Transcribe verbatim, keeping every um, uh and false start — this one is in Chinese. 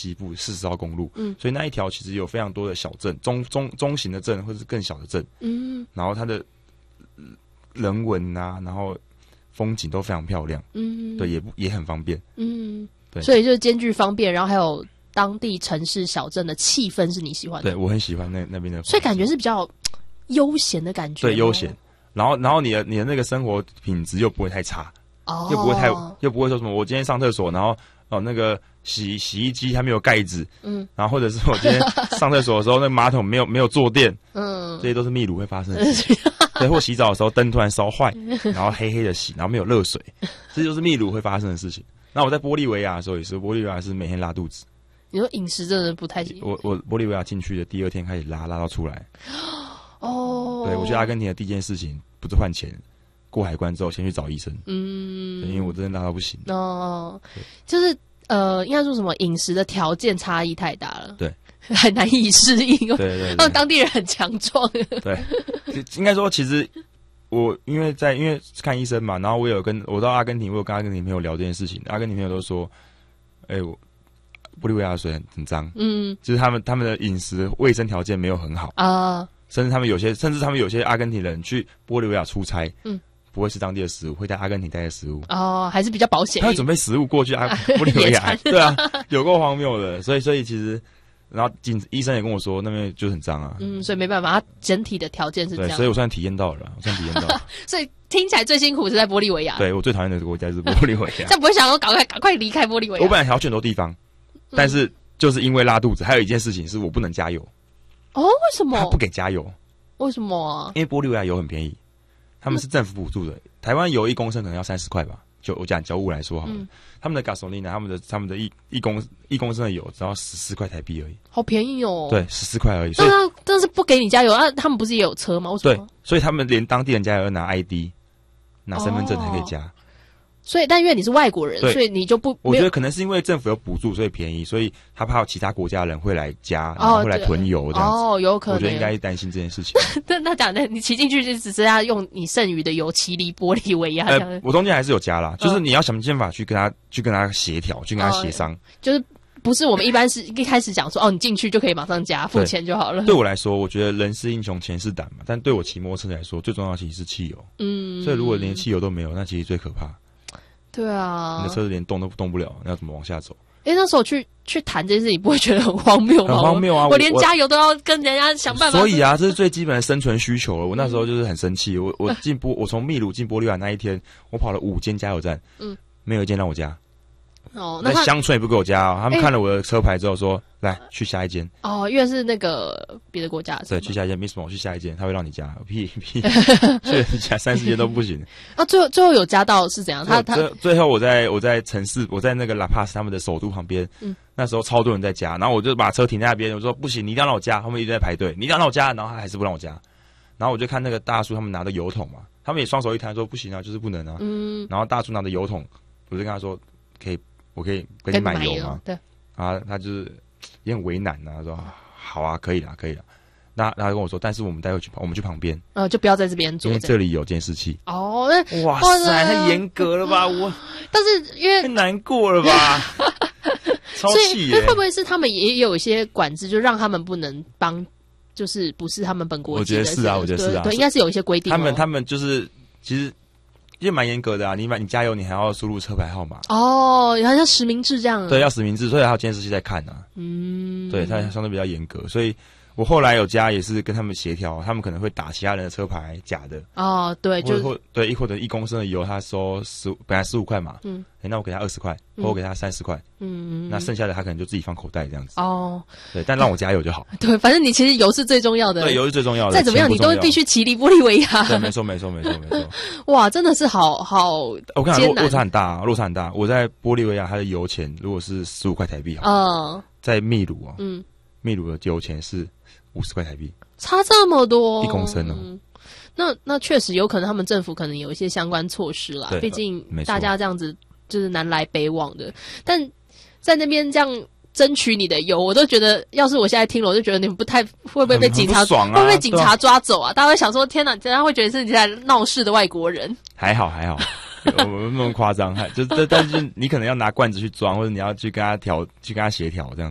西部四十号公路，嗯，所以那一条其实有非常多的小镇，中中中型的镇或者是更小的镇，嗯，然后它的人文啊，然后风景都非常漂亮，嗯，对，也不也很方便，嗯，对， 所以就兼具方便，然后还有当地城市小镇的气氛是你喜欢的， 对我很喜欢那那边的， 所以感觉是比较悠闲的感觉， 对，悠闲，然后然后你的你的那个生活品质又不会太差，哦，又不会太又不会说什么我今天上厕所，然后哦那个洗洗衣机它没有盖子，嗯，然后或者是我今天上厕所的时候那个马桶没有没有坐垫，嗯，这些都是秘鲁会发生的事情。对，或洗澡的时候灯突然烧坏，然后黑黑的洗，然后没有热水，这就是秘鲁会发生的事情。那我在玻利维亚的时候也是，玻利维亚是每天拉肚子。 你说饮食真的不太行。 我我玻利维亚进去的第二天开始拉，拉到出来。哦。对，我去阿根廷的第一件事情不是换钱，过海关之后先去找医生。嗯。因为我真的拉到不行。哦。 就是呃，应该说什么饮食的条件差异太大了。 对。 很难以适应，对对对， 他们当地人很强壮。 对，应该说其实我因为在因为看医生嘛，然后我有跟我到阿根廷，我有跟阿根廷朋友聊这件事情，阿根廷朋友都说，哎、欸，我玻利维亚的水很很脏，嗯，就是他们他们的饮食卫生条件没有很好啊，甚至他们有些甚至他们有些阿根廷人去玻利维亚出差，嗯。不会吃当地的食物，会在阿根廷带的食物哦，还是比较保险。 他会准备食物过去阿玻利维亚，对啊，有够荒谬的，所以所以其实。然后警医生也跟我说，那边就很脏啊。 嗯，所以没办法，它整体的条件是这样。 对，所以我算体验到了，我算体验到了。 所以听起来最辛苦是在玻利维亚。 对，我最讨厌的国家就是玻利维亚。 这样不会想说赶快赶快离开玻利维亚？ 我本来想要去很多地方，嗯、但是就是因为拉肚子，还有一件事情是我不能加油。 哦，为什么？ 他不给加油。 为什么啊？ 因为玻利维亚油很便宜，他们是政府补助的。台湾油一公升可能要三十块吧。就我讲交物来说好了，嗯、他们的 gasolina， 他们的他们的一一公一公升的油只要十四块台币而已， 好便宜哦。 对，十四块而已。 但是但是不给你加油啊？他们不是也有车吗？为什么？ 对，所以他们连当地人加油要拿 I D， 拿身份证才可以加。哦， 所以，但因为你是外国人，所以你就不。 我觉得可能是因为政府有补助，所以便宜，所以他怕其他国家人会来加，然后会来囤油这样子。 哦，有可能。 我觉得应该担心这件事情。 那那讲的，你骑进去就只是要用你剩余的油骑离玻利维亚。 呃，我中间还是有加啦，就是你要想办法去跟他去跟他协调，去跟他协商。 就是不是我们一般是一开始讲说哦，你进去就可以马上加，付钱就好了。 对我来说，我觉得人是英雄，钱是胆嘛。但对我骑摩托车来说，最重要的其实是汽油。嗯。所以如果连汽油都没有，那其实最可怕。 对啊， 你的车子连动都动不了，你要怎么往下走？ 哎、欸，那时候去去谈这件事，你不会觉得很荒谬吗？ 很荒谬啊！ 我, 我连加油都要跟人家想办法。 所以啊，这是最基本的生存需求了。我那时候就是很生气，我我进波，我从秘鲁进玻利维亚那一天，我跑了五间加油站，嗯，没有一间让我加。哦，那乡村也不给我加哦。他们看了我的车牌之后说：“欸、来去下一间。” 哦，因为是那个别的国家的。 对，去下一间 ，Mismo 去下一间，他会让你加。屁屁，去加三四间都不行。 啊，最后最后有加到是怎样？他他最后我在我在城市，我在那个拉帕斯他们的首都旁边，嗯，那时候超多人在加，然后我就把车停在那边，我说不行，你一定要让我加，后面一直在排队，你一定要让我加，然后他还是不让我加，然后我就看那个大叔他们拿的油桶嘛，他们也双手一摊说不行啊，就是不能啊，嗯，然后大叔拿的油桶，我就跟他说可以。我可以跟你买油吗？ 对， 啊，他就是也很为难呐、啊，他说好啊，可以啦，可以啦。那他跟我说，但是我们待会去，我们去旁边， 呃，就不要在这边做， 因为这里有监视器。 哦， 哇塞，太严格了吧？我， 但是因为太难过了吧？超气耶！ 所以会不会是他们也有一些管制，就让他们不能帮，就是不是他们本国籍的？ 我觉得是啊，我觉得是啊， 对，应该是有一些规定、哦。 他们他们就是其实。因为蛮严格的啊，你买你加油，你还要输入车牌号码哦，好像实名制这样。 对，要实名制，所以还有监视器在看啊。嗯，对，它相对比较严格，所以我后来有加也是跟他们协调，他们可能会打其他人的车牌假的。 哦，对，就或对，一或者一公升的油，他收十本来十五块嘛，嗯，欸、那我给他二十块，或我给他三十块，嗯，那剩下的他可能就自己放口袋这样子。哦，对，但让我加油就好。 对，反正你其实油是最重要的。 对，油是最重要的。 再怎么样，你都必须骑离玻利维亚。 对，没错，没错，没错，没错。 哇，真的是好好。 我看落落差很大、啊，落差很大。我在玻利维亚，它的油钱如果是十五块台币好，嗯，在秘鲁啊，嗯，秘鲁的油钱是五十块台币， 差这么多， 一公升哦。嗯、 那那确实有可能他们政府可能有一些相关措施啦，毕竟大家这样子就是南来北往的，但在那边这样争取你的油，我都觉得，要是我现在听了，我就觉得你们不太会不会被警察、 啊、 会不会被警察抓走啊？大家会想说，天哪，大家会觉得是你在闹事的外国人。 还好还好，我们那么夸张，就但但是你可能要拿罐子去装，或者你要去跟他调，去跟他协调这样